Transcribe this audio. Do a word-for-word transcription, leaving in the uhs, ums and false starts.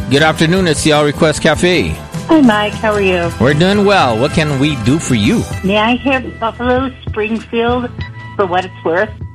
Good afternoon. It's the All Request Cafe. Hi, Mike. How are you? We're doing well. What can we do for you? May I have Buffalo Springfield for what it's worth?